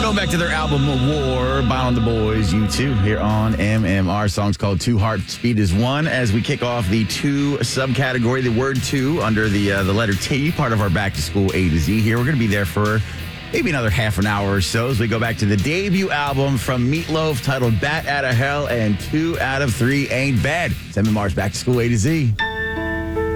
Going back to their album War, Bound the Boys, U2, here on MMR. Song's called Two, Heart Speed is One. As we kick off the two subcategory, the word two under the letter T, part of our back to school A to Z here. We're going to be there for maybe another half an hour or so as we go back to the debut album from Meatloaf titled Bat Out of Hell and 2 out of 3 Ain't Bad. It's MMR's Back to School A to Z.